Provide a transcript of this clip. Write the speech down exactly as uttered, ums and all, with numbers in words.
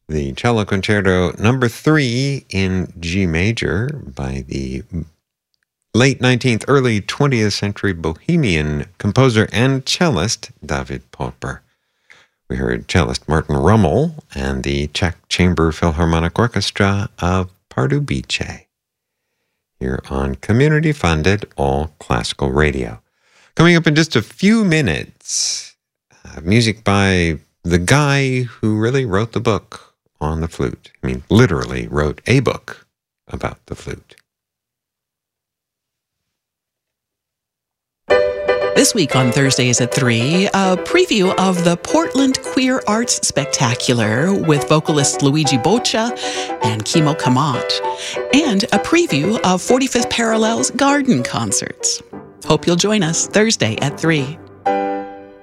the Cello Concerto number three in G major by the late nineteenth, early twentieth century Bohemian composer and cellist David Popper. We heard cellist Martin Rummel and the Czech Chamber Philharmonic Orchestra of Pardubice here on community-funded all-classical radio. Coming up in just a few minutes, uh, music by the guy who really wrote the book on the flute. I mean, literally wrote a book about the flute. This week on Thursdays at three, a preview of the Portland Queer Arts Spectacular with vocalist Luigi Boccia and Kimo Kamat, and a preview of forty-fifth Parallel's garden concerts. Hope you'll join us Thursday at three.